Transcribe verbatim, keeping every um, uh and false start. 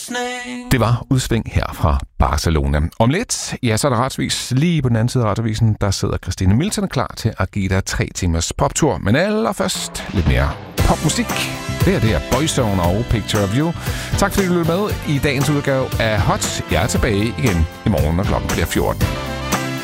krydsning. Det var udsving her fra Barcelona. Om lidt, ja, så er der retsvis lige på den anden side af retvisen, der sidder Christine Milton klar til at give dig tre timers poptur. Men allerførst lidt mere popmusik. Det her, det er Boyzone og Picture of You. Tak fordi du lyttede med i dagens udgave af Hot. Jeg er tilbage igen i morgen, når klokken bliver fjorten.